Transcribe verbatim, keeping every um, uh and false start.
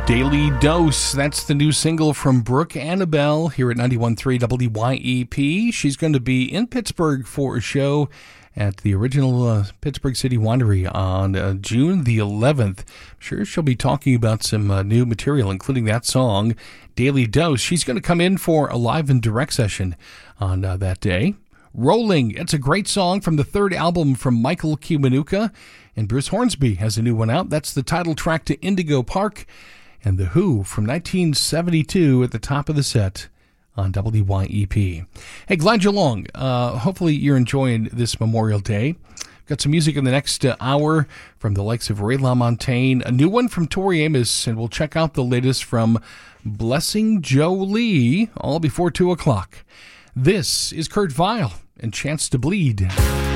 Daily Dose, that's the new single from Brooke Annabelle here at ninety-one point three W Y E P. She's going to be in Pittsburgh for a show at the original uh, Pittsburgh City Winery on uh, June the eleventh. I'm sure she'll be talking about some uh, new material, including that song, Daily Dose. She's going to come in for a live and direct session on uh, that day. Rolling, it's a great song from the third album from Michael Kiwanuka, and Bruce Hornsby has a new one out. That's the title track to Indigo Park. And The Who from nineteen seventy-two at the top of the set on W Y E P. Hey, glad you're along. Uh, hopefully you're enjoying this Memorial Day. Got some music in the next uh, hour from the likes of Ray LaMontagne, a new one from Tori Amos, and we'll check out the latest from Blessing Jolie, all before two o'clock. This is Kurt Vile and Chance to Bleed.